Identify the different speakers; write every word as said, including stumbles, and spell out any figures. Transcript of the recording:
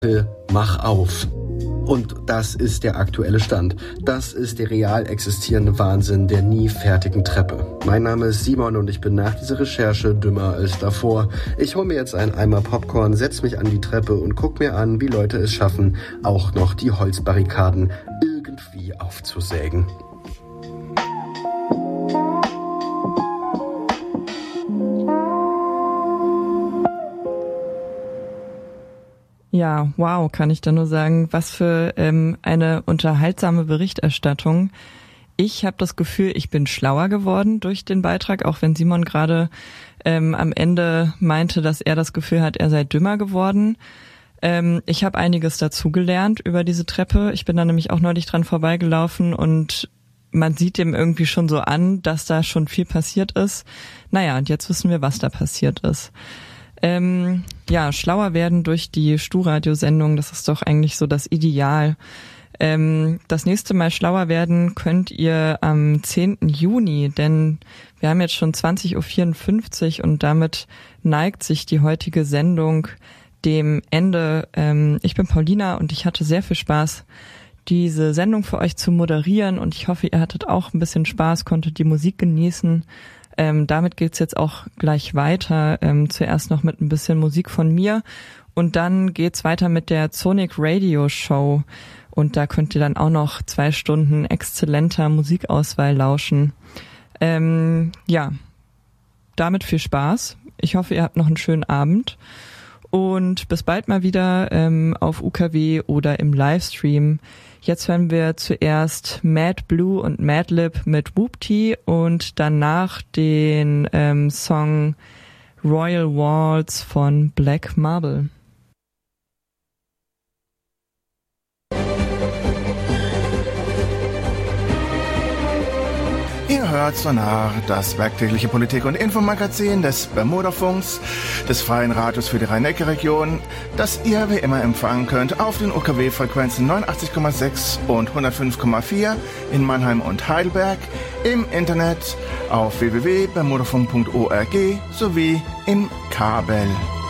Speaker 1: Mach auf. Und das ist der aktuelle Stand. Das ist der real existierende Wahnsinn der nie fertigen Treppe. Mein Name ist Simon und ich bin nach dieser Recherche dümmer als davor. Ich hole mir jetzt einen Eimer Popcorn, setz mich an die Treppe und guck mir an, wie Leute es schaffen, auch noch die Holzbarrikaden irgendwie aufzusägen.
Speaker 2: Ja, wow, kann ich da nur sagen, was für ähm, eine unterhaltsame Berichterstattung. Ich habe das Gefühl, ich bin schlauer geworden durch den Beitrag, auch wenn Simon gerade ähm, am Ende meinte, dass er das Gefühl hat, er sei dümmer geworden. Ähm, ich habe einiges dazugelernt über diese Treppe. Ich bin da nämlich auch neulich dran vorbeigelaufen und man sieht dem irgendwie schon so an, dass da schon viel passiert ist. Naja, und jetzt wissen wir, was da passiert ist. Ähm, ja, schlauer werden durch die Stu-Radio-Sendung, das ist doch eigentlich so das Ideal. Ähm, das nächste Mal schlauer werden könnt ihr am zehnten Juni, denn wir haben jetzt schon zwanzig Uhr vierundfünfzig und damit neigt sich die heutige Sendung dem Ende. Ähm, ich bin Paulina und ich hatte sehr viel Spaß, diese Sendung für euch zu moderieren und ich hoffe, ihr hattet auch ein bisschen Spaß, konntet die Musik genießen. Ähm, damit geht's jetzt auch gleich weiter. Ähm, zuerst noch mit ein bisschen Musik von mir und dann geht's weiter mit der Sonic Radio Show und da könnt ihr dann auch noch zwei Stunden exzellenter Musikauswahl lauschen. Ähm, ja, damit viel Spaß. Ich hoffe, ihr habt noch einen schönen Abend und bis bald mal wieder ähm, auf U K W oder im Livestream. Jetzt hören wir zuerst Mad Blue und Madlib mit Whoopty und danach den ähm, Song Royal Waltz von Black Marble.
Speaker 3: Ihr hört Sonar, das werktägliche Politik- und Infomagazin des Bermudafunks, des Freien Radios für die Rhein-Neckar-Region, das ihr wie immer empfangen könnt auf den U K W-Frequenzen neunundachtzig Komma sechs und hundertfünf Komma vier in Mannheim und Heidelberg, im Internet auf w w w punkt bermudafunk punkt org sowie im Kabel.